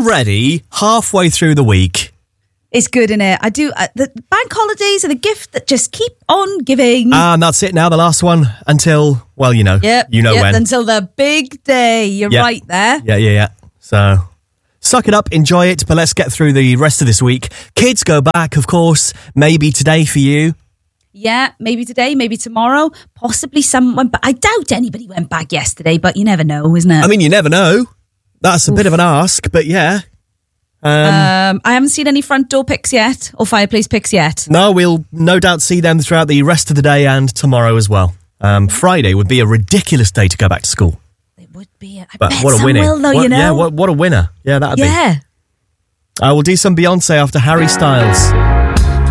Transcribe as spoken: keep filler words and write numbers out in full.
already halfway through the week. It's good, innit? I do. Uh, the bank holidays are the gift that just keep on giving. And that's it now, the last one until, well, you know, yep, you know yep, when. Until the big day. You're yep. right there. Yeah, yeah, yeah. So, suck it up, enjoy it, but let's get through the rest of this week. Kids go back, of course, maybe today for you. Yeah, maybe today, maybe tomorrow, possibly someone, but I doubt anybody went back yesterday, but you never know, isn't it? I mean, you never know. That's a Oof. bit of an ask, but yeah. Um, um, I haven't seen any front door pics yet, or fireplace pics yet. No, we'll no doubt see them throughout the rest of the day and tomorrow as well. Um, Friday would be a ridiculous day to go back to school. It would be. I but bet what a some winner. will, though, what, you know. Yeah, what, what a winner. Yeah, that'd yeah. be. I will do some Beyonce after Harry Styles.